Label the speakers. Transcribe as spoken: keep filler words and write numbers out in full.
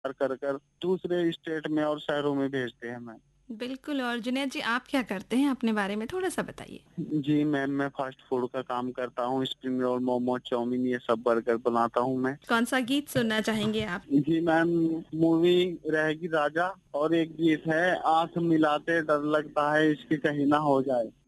Speaker 1: कर कर दूसरे स्टेट में और शहरों में भेजते हैं मैम।
Speaker 2: बिल्कुल। और जुनैद जी, आप क्या करते हैं? अपने बारे में थोड़ा-सा बताइए।
Speaker 1: जी मैम, मैं फास्ट फूड का काम करता हूँ। स्प्रिंग रोल, मोमो, चाउमीन ये सब बर्गर बनाता हूँ मैं।
Speaker 2: कौन-सा गीत सुनना चाहेंगे आप?
Speaker 1: जी मैम, मूवी रहेगी राजा और एक गीत है आँख मिलाते डर लगता है इश्क कहीं ना हो जाए।